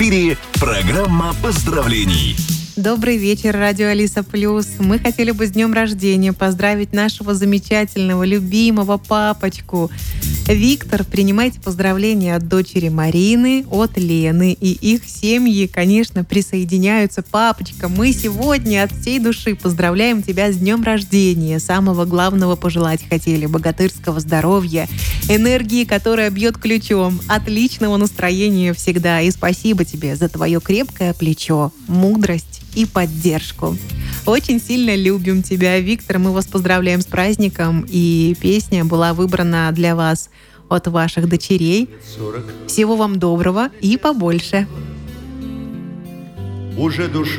эфире программа поздравлений. Добрый вечер, радио Алиса Плюс. Мы хотели бы с днем рождения поздравить нашего замечательного, любимого папочку. Виктор, принимайте поздравления от дочери Марины, от Лены. И их семьи, конечно, присоединяются. Папочка, мы сегодня от всей души поздравляем тебя с днем рождения. Самого главного пожелать хотели: богатырского здоровья, энергии, которая бьет ключом, отличного настроения всегда. И спасибо тебе за твое крепкое плечо, мудрость и поддержку. Очень сильно любим тебя, Виктор. Мы вас поздравляем с праздником. И песня была выбрана для вас от ваших дочерей. Всего вам доброго и побольше. Уже душу